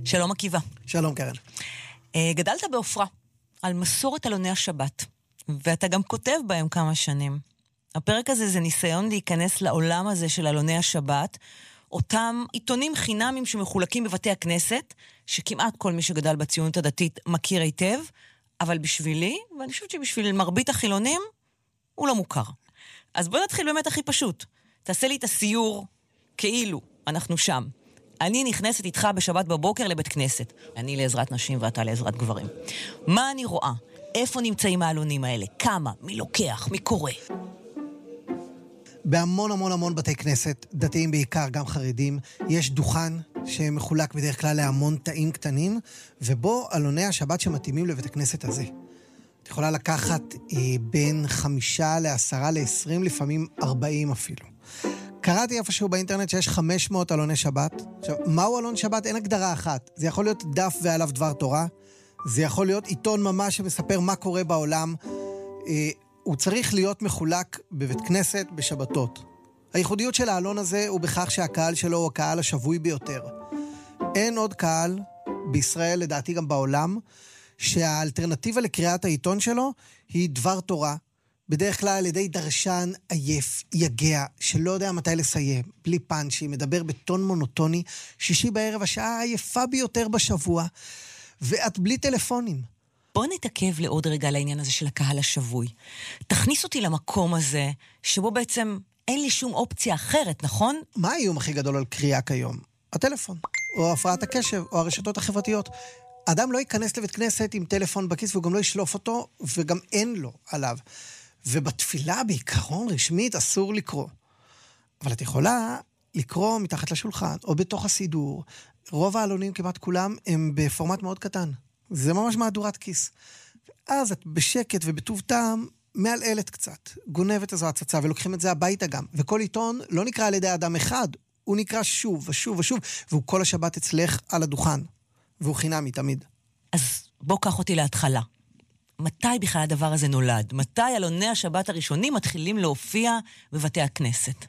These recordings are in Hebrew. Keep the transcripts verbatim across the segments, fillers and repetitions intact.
שלום עקיבא. שלום קרן. גדלת באופרה, על מסורת עלוני השבת, ואתה גם כותב בהם כמה שנים. הפרק הזה זה ניסיון להיכנס לעולם הזה של עלוני השבת, אותם עיתונים חינמים שמחולקים בבתי הכנסת, שכמעט כל מי שגדל בציונות הדתית מכיר היטב, אבל בשבילי, ואני חושבת שבשביל מרבית החילונים, הוא לא מוכר. אז בוא נתחיל באמת הכי פשוט. תעשה לי את הסיור כאילו אנחנו שם. אני נכנסת איתך בשבת בבוקר לבית כנסת. אני לעזרת נשים ואתה לעזרת גברים. מה אני רואה? איפה נמצאים העלונים האלה? כמה? מי לוקח? מי קורא? בהמון המון המון בתי כנסת, דתיים בעיקר, גם חרדים, יש דוכן שמחולק בדרך כלל להמון תאים קטנים, ובו עלוני השבת שמתאימים לבית הכנסת הזה. את יכולה לקחת אה, בין חמישה לעשרה לעשרים, לפעמים ארבעים אפילו. קראתי איפשהו באינטרנט שיש חמש מאות עלוני שבת. עכשיו, מהו עלון שבת? אין הגדרה אחת. זה יכול להיות דף ועליו דבר תורה, זה יכול להיות עיתון ממש שמספר מה קורה בעולם. אה, הוא צריך להיות מחולק בבית כנסת בשבתות. הייחודיות של העלון הזה הוא בכך שהקהל שלו הוא הקהל השבוי ביותר. אין עוד קהל בישראל, לדעתי גם בעולם, שהאלטרנטיבה לקריאת העיתון שלו היא דבר תורה, בדרך כלל על ידי דרשן עייף, יגע, שלא יודע מתי לסיים, בלי פאנצ'י, מדבר בטון מונוטוני, שישי בערב, השעה העייפה ביותר בשבוע, ואת בלי טלפונים. בוא נתעכב לעוד רגע לעניין הזה של הקהל השבוי. תכניס אותי למקום הזה, שבו בעצם אין לי שום אופציה אחרת, נכון? מה האיום הכי גדול על קריאה כיום? הטלפון, או הפרעת הקשב, או הרשתות החברתיות. אדם לא ייכנס לבית כנסת עם טלפון בכיס, והוא גם לא ישלוף אותו, וגם אין לו עליו. ובתפילה בעיקרון רשמית אסור לקרוא. אבל את יכולה לקרוא מתחת לשולחן, או בתוך הסידור. רוב העלונים, כמעט כולם, הם בפורמט מאוד קטן. זה ממש מהדורת כיס. ואז את בשקט ובטוב טעם מעלעלת קצת, גונבת איזו הצצה, ולוקחים את זה הביתה גם. וכל עיתון לא נקרא על ידי אדם אחד, הוא נקרא שוב ושוב ושוב, והוא כל השבת אצלך על הדוכן. והוא חינמי תמיד. אז בוא קח אותי להתחלה. מתי בכלל הדבר הזה נולד? מתי עלוני השבת הראשונים מתחילים להופיע בבתי הכנסת?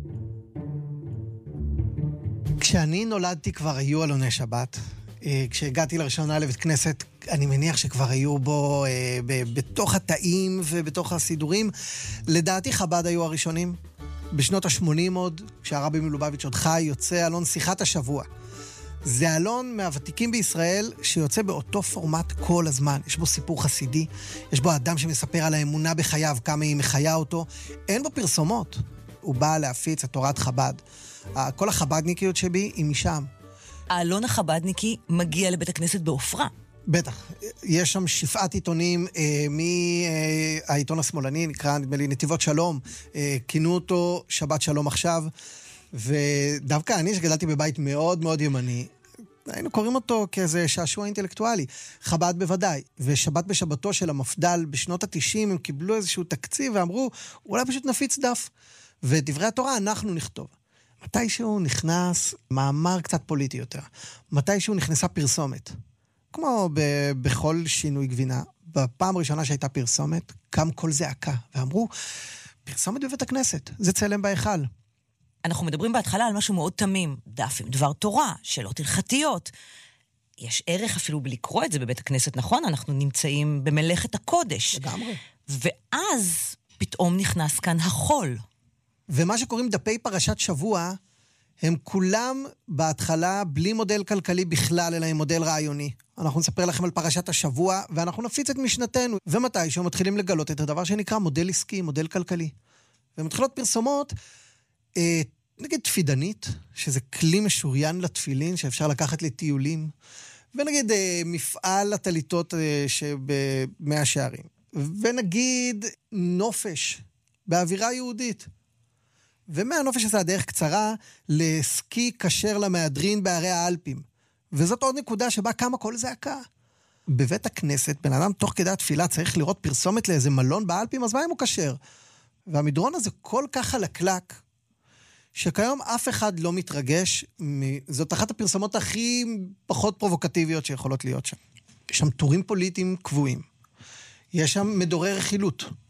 כשאני נולדתי כבר היו עלוני שבת. כשהגעתי לראשונה לבית כנסת, אני מניח שכבר היו בו בתוך התאים ובתוך הסידורים. לדעתי חב"ד היו הראשונים. בשנות ה-שמונים עוד, כשהרבי מלובביץ' עוד חי, יוצא אלון שיחת השבוע. זה אלון מהוותיקים בישראל שיוצא באותו פורמט כל הזמן. יש בו סיפור חסידי, יש בו אדם שמספר על האמונה בחייו, כמה היא מחיה אותו. אין בו פרסומות. הוא בא להפיץ את תורת חב"ד. כל החב"דניקיות שבי היא משם. האלון החב"דניקי מגיע לבית הכנסת באופרה. בטח. יש שם שפעת עיתונים אה, מהעיתון השמאלני, נקרא נדמה לי נתיבות שלום. אה, כינו אותו שבת שלום עכשיו. ודווקא אני שגדלתי בבית מאוד מאוד ימני, היינו קוראים אותו כאיזה שעשוע אינטלקטואלי. חב"ד בוודאי. ושבת בשבתו של המפד"ל בשנות ה-תשעים, הם קיבלו איזשהו תקציב ואמרו, אולי פשוט נפיץ דף. ודברי התורה אנחנו נכתוב. מתישהו נכנס מאמר קצת פוליטי יותר. מתישהו נכנסה פרסומת. כמו ב- בכל שינוי גבינה. בפעם הראשונה שהייתה פרסומת, קם כל זעקה. ואמרו, פרסומת בבית הכנסת, זה צלם בהיכל. אנחנו מדברים בהתחלה על משהו מאוד תמים, דף עם דבר תורה, שאלות הלכתיות. יש ערך אפילו בלקרוא את זה בבית הכנסת, נכון? אנחנו נמצאים במלאכת הקודש. לגמרי. ואז פתאום נכנס כאן החול. ומה שקוראים דפי פרשת שבוע, הם כולם בהתחלה בלי מודל כלכלי בכלל, אלא עם מודל רעיוני. אנחנו נספר לכם על פרשת השבוע, ואנחנו נפיץ את משנתנו. ומתישהו מתחילים לגלות את הדבר שנקרא מודל עסקי, מודל כלכלי. ומתחילות פרסומות, אה, נגיד תפידנית, שזה כלי משוריין לתפילין, שאפשר לקחת לטיולים, ונגיד אה, מפעל הטליטות אה, שבמאה שערים, ונגיד נופש, באווירה יהודית. ומהנופש הזה הדרך קצרה לסקי כשר למהדרין בערי האלפים. וזאת עוד נקודה שבה קמה כל זעקה. בבית הכנסת, בן אדם תוך כדי התפילה צריך לראות פרסומת לאיזה מלון באלפים, אז מה אם הוא כשר? והמדרון הזה כל כך חלקלק, שכיום אף אחד לא מתרגש, זאת אחת הפרסומות הכי פחות פרובוקטיביות שיכולות להיות שם. יש שם טורים פוליטיים קבועים. יש שם מדורי רכילות.